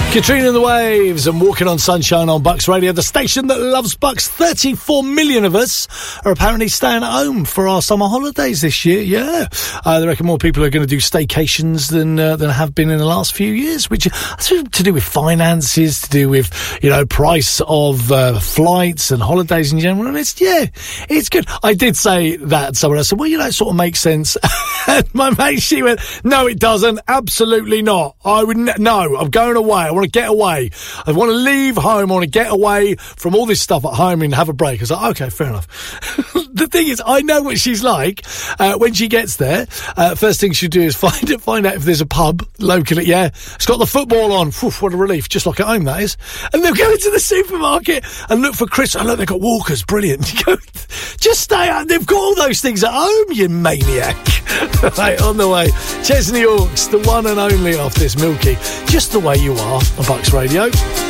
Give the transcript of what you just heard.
Katrina and the Waves and Walking on Sunshine on Bucks Radio, the station that loves Bucks. 34 million of us are apparently staying at home for our summer holidays this year. Yeah, they reckon more people are going to do staycations than have been in the last few years, which has to do with finances, to do with, you know, price of flights and holidays in general. And it's good. I did say that to someone. I said, well, you know, it sort of makes sense. And my mate, she went, no, it doesn't. Absolutely not. I would no, I'm going away. I want to get away. I want to leave home. I want to get away from all this stuff at home and have a break. I was like, okay, fair enough. The thing is, I know what she's like when she gets there. First thing she'll do is find out if there's a pub locally. Yeah, it's got the football on. Whew, what a relief. Just like at home, that is. And they'll go into the supermarket and look for Christmas. Oh, look, they've got Walkers. Brilliant. You go, just stay out. They've got all those things at home, you maniac. Right, on the way. Chesney Hawkes, the one and only off this Milky. Just the way you are on Bucks Radio.